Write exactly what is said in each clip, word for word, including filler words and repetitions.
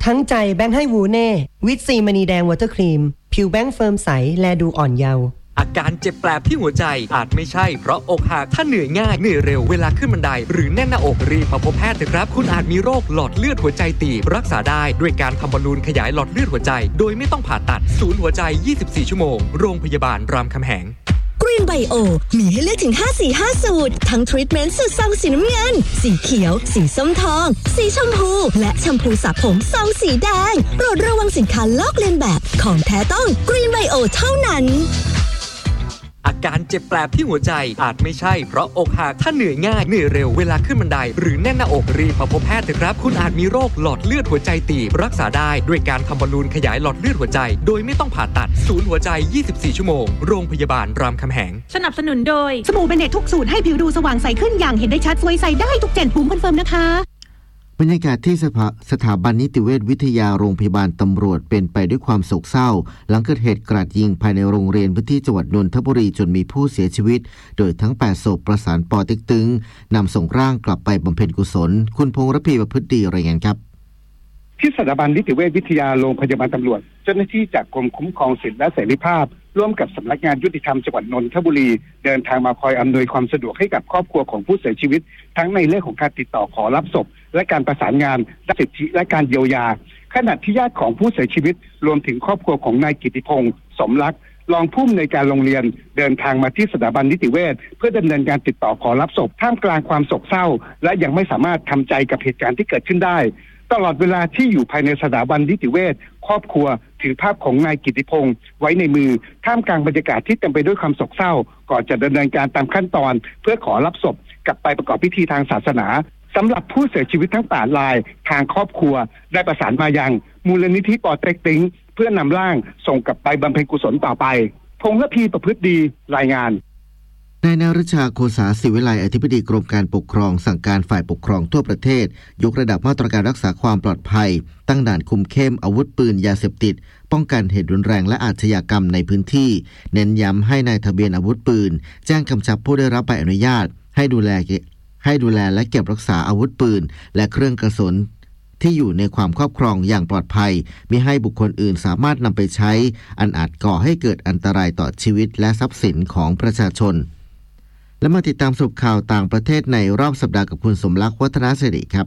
ทั้งใจแบงค์ให้วูเน่วิตซีมณีแดงวอเตอร์ครีมผิวแบงค์เฟิร์มใสแลดูอ่อนเยาว์อาการเจ็บแปลบที่หัวใจอาจไม่ใช่เพราะอกหักถ้าเหนื่อยง่ายเหนื่อยเร็วเวลาขึ้นบันไดหรือแน่นหน้าอกรีบมาพบแพทย์เถอะครับคุณอาจมีโรคหลอดเลือดหัวใจตีบรักษาได้ด้วยการทำบอลลูนขยายหลอดเลือดหัวใจโดยไม่ต้องผ่าตัดศูนย์หัวใจยี่สิบสี่ชั่วโมงโรงพยาบาลรามคำแหง Green Bio มีให้เลือกถึงห้าสีห้าสูตรทั้งทรีทเมนต์สูตรซองสีน้ำเงินสีเขียวสีส้มทองสีชมพูและแชมพูสระผมซองสีแดงโปรดระวังสินค้าลอกเลียนแบบของแท้ต้อง Green Bio เท่านั้นอาการเจ็บแปลบที่หัวใจอาจไม่ใช่เพราะอกหักถ้าเหนื่อยง่ายเหนื่อยเร็วเวลาขึ้นบันไดหรือแน่นหน้าอกรีบมาพบแพทย์เถอะครับคุณอาจมีโรคหลอดเลือดหัวใจตีบรักษาได้ด้วยการทำบอลลูนขยายหลอดเลือดหัวใจโดยไม่ต้องผ่าตัดศูนย์หัวใจยี่สิบสี่ชั่วโมงโรงพยาบาลรามคำแหงสนับสนุนโดยสบู่เบเนตทุกสูตรให้ผิวดูสว่างใสขึ้นอย่างเห็นได้ชัดสวยใสได้ทุกเจนภูมิคอนเฟิร์มนะคะบรรยากาศที่สถาบันนิติเวชวิทยาโรงพยาบาลตำรวจเป็นไปด้วยความโศกเศร้าหลังเกิดเหตุกราดยิงภายในโรงเรียนพื้นที่จังหวัดนนทบุรีจนมีผู้เสียชีวิตโดยทั้งแปดศพประสานปอเต็กตึงนำส่งร่างกลับไปบำเพ็ญกุศลคุณพงษ์ระพีประพฤติดีรายงานครับที่สถาบันนิติเวชวิทยาโรงพยาบาลตำรวจเจ้าหน้าที่จากกรมคุ้มครองสิทธิและเสรีภาพร่วมกับสำนักงานยุติธรรมจังหวัดนนทบุรีเดินทางมาคอยอำนวยความสะดวกให้กับครอบครัวของผู้เสียชีวิตทั้งในเรื่องของการติดต่อขอรับศพและการประสานงานด้านสิทธิและการเยียวยาขณะที่ญาติของผู้เสียชีวิตรวมถึงครอบครัวของนายกิติพงศ์สมรักรองผู้อำนวยการโรงเรียนเดินทางมาที่สถาบันนิติเวชเพื่อดำเนินการติดต่อขอรับศพท่ามกลางความโศกเศร้าและยังไม่สามารถทำใจกับเหตุการณ์ที่เกิดขึ้นได้ตลอดเวลาที่อยู่ภายในสถาบันนิติเวชครอบครัวถือภาพของนายกิติพงศ์ไว้ในมือท่ามกลางบรรยากาศที่เต็มไปด้วยความโศกเศร้าก่อนจะดำเนินการตามขั้นตอนเพื่อขอรับศพกลับไปประกอบพิธีทางศาสนาสำหรับผู้เสียชีวิตทั้งแปดรายทางครอบครัวได้ประสานมายังมูลนิธิปอเต็กตึงเพื่อนำร่างส่งกลับไปบำเพ็ญกุศลต่อไปพงษ์ระพีประพฤติดีรายงานนายนฤชาโคสาศิวิไลอธิบดีกรมการปกครองสั่งการฝ่ายปกครองทั่วประเทศยกระดับมาตรการรักษาความปลอดภัยตั้งด่านคุมเข้มอาวุธปืนยาเสพติดป้องกันเหตุรุนแรงและอาชญากรรมในพื้นที่เน้นย้ำให้นายทะเบียนอาวุธปืนแจ้งกำชับผู้ได้รับใบอนุญาตให้ดูแลให้ดูแลและเก็บรักษาอาวุธปืนและเครื่องกระสุนที่อยู่ในความครอบครองอย่างปลอดภัยมิให้บุคคลอื่นสามารถนำไปใช้อันอาจก่อให้เกิดอันตรายต่อชีวิตและทรัพย์สินของประชาชนและมาติดตามสรุปข่าวต่างประเทศในรอบสัปดาห์กับคุณสมรักษ์วัฒนศิริครับ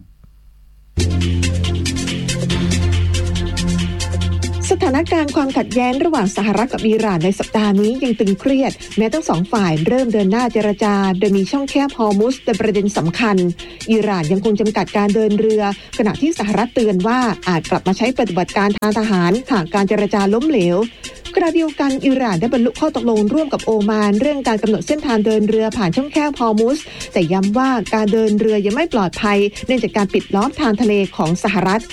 สถานการณ์ความขัดแย้งระหว่างสหรัฐกับอิหร่านในสัปดาห์นี้ยังตึงเครียดแม้ทั้งสองฝ่ายเริ่มเดินหน้าเจรจาโดยมีช่องแคบฮอร์มุซเป็นประเด็นสำคัญอิหร่านยังคงจำกัดการเดินเรือขณะที่สหรัฐเตือนว่าอาจกลับมาใช้ปฏิบัติการทางทหารหากการเจรจาล้มเหลวขณะเดียวกันอิหร่านได้บรรลุข้อตกลงร่วมกับโอมานเรื่องการกำหนดเส้นทางเดินเรือผ่านช่องแคบฮอร์มุซแต่ย้ำว่าการเดินเรือยังไม่ปลอดภัยเนื่องจากการปิดล้อมทางทะเลของสหรัฐ